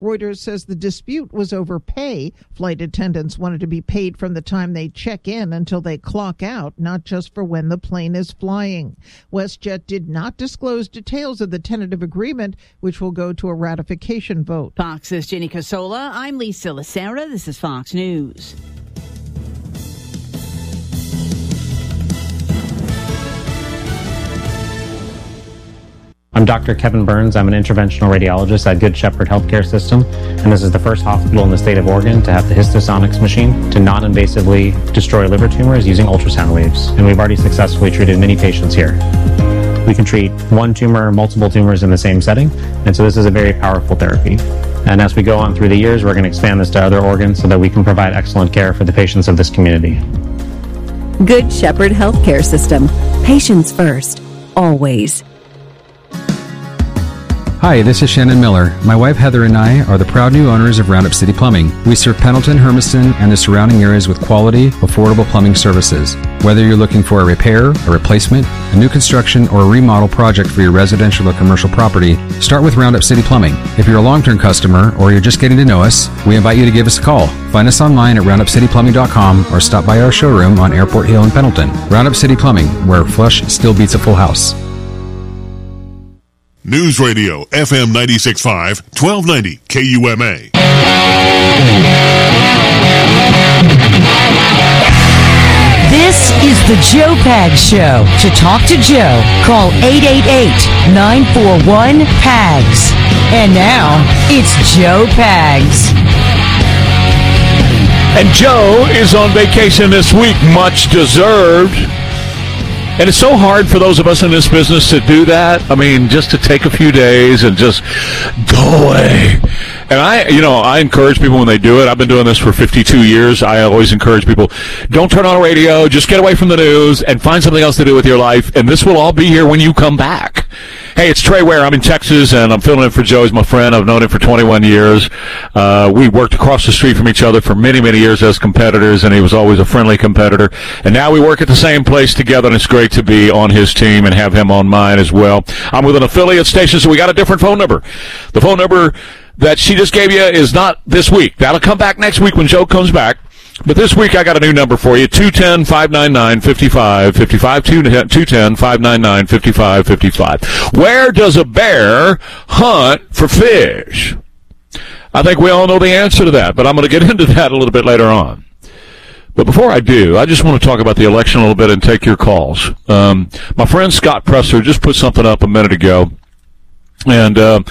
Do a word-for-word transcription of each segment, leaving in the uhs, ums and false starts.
Reuters says the dispute was over pay. Flight attendants wanted to be paid from the time they check in until they clock out, not just for when the plane is flying. WestJet did not disclose details of the tentative agreement, which will go to a ratification vote. Fox's Jenny Casola. I'm Lisa Lacera. This is Fox News. I'm Doctor Kevin Burns. I'm an interventional radiologist at Good Shepherd Healthcare System, and this is the first hospital in the state of Oregon to have the Histosonics machine to non-invasively destroy liver tumors using ultrasound waves, and we've already successfully treated many patients here. We can treat one tumor or multiple tumors in the same setting, and so this is a very powerful therapy. And as we go on through the years, we're going to expand this to other organs so that we can provide excellent care for the patients of this community. Good Shepherd Healthcare System. Patients first. Always. Hi, this is Shannon Miller. My wife Heather and I are the proud new owners of Roundup City Plumbing. We serve Pendleton, Hermiston, and the surrounding areas with quality, affordable plumbing services. Whether you're looking for a repair, a replacement, a new construction, or a remodel project for your residential or commercial property, start with Roundup City Plumbing. If you're a long-term customer or you're just getting to know us, we invite you to give us a call. Find us online at roundup city plumbing dot com or stop by our showroom on Airport Hill in Pendleton. Roundup City Plumbing, where flush still beats a full house. News Radio, F M ninety-six point five, twelve ninety K U M A. This is the Joe Pags Show. To talk to Joe, call eight eight eight, nine four one, P A G S. And now, it's Joe Pags. And Joe is on vacation this week, much deserved. And it's so hard for those of us in this business to do that. I mean, just to take a few days and just go away. And I, you know, I encourage people when they do it. I've been doing this for fifty-two years. I always encourage people, don't turn on radio, just get away from the news and find something else to do with your life. And this will all be here when you come back. Hey, it's Trey Ware. I'm in Texas, and I'm filling in for Joe. He's my friend. I've known him for twenty-one years. Uh, we worked across the street from each other for many, many years as competitors, and he was always a friendly competitor. And now we work at the same place together, and it's great to be on his team and have him on mine as well. I'm with an affiliate station, so we got a different phone number. The phone number that she just gave you is not this week. That'll come back next week when Joe comes back. But this week I got a new number for you, two one zero, five nine nine, five five five five, two one zero, five nine nine, five five five five. Where does a bear hunt for fish? I think we all know the answer to that, but I'm going to get into that a little bit later on. But before I do, I just want to talk about the election a little bit and take your calls. Um, my friend Scott Presser just put something up a minute ago, and uh,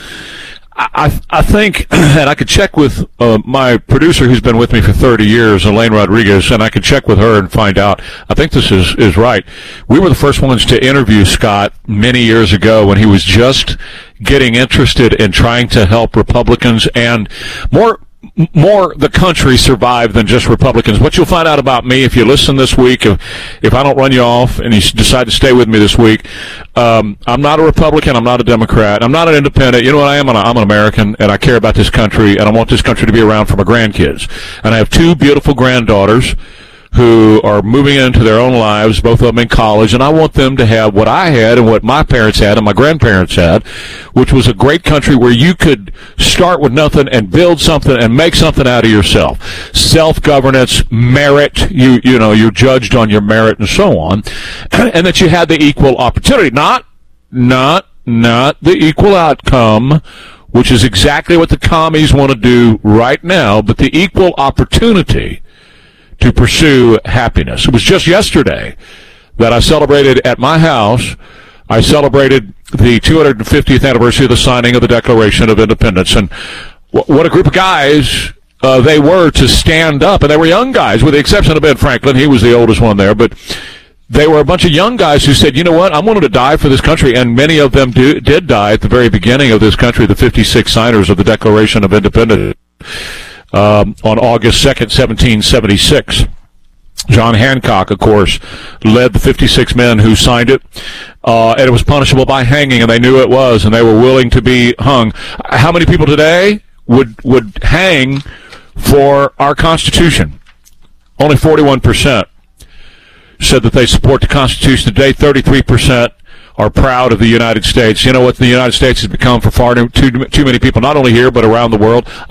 I, I think, and I could check with uh, my producer who's been with me for thirty years, Elaine Rodriguez, and I could check with her and find out. I think this is, is right. We were the first ones to interview Scott many years ago when he was just getting interested in trying to help Republicans and more more the country survive than just Republicans. What you'll find out about me if you listen this week, if, if I don't run you off and you decide to stay with me this week, um, I'm not a Republican, I'm not a Democrat, I'm not an independent. You know what I am? I'm, I'm an American, and I care about this country, and I want this country to be around for my grandkids. And I have two beautiful granddaughters who are moving into their own lives, both of them in college, and I want them to have what I had and what my parents had and my grandparents had, which was a great country where you could start with nothing and build something and make something out of yourself. Self-governance, merit, you you know, you're judged on your merit and so on, and that you had the equal opportunity, not, not, not the equal outcome, which is exactly what the commies want to do right now, but the equal opportunity to pursue happiness. It was just yesterday that I celebrated at my house. I celebrated the two hundred fiftieth anniversary of the signing of the Declaration of Independence. And what a group of guys uh, they were to stand up. And they were young guys, with the exception of Ben Franklin. He was the oldest one there. But they were a bunch of young guys who said, you know what, I'm willing to die for this country. And many of them do, did die at the very beginning of this country, the fifty-six signers of the Declaration of Independence. Um, on August second, seventeen seventy-six. John Hancock, of course, led the fifty-six men who signed it, uh, and it was punishable by hanging, and they knew it was, and they were willing to be hung. How many people today would would hang for our Constitution? Only forty-one percent said that they support the Constitution today. thirty-three percent are proud of the United States. You know what the United States has become for far too, too many people, not only here but around the world?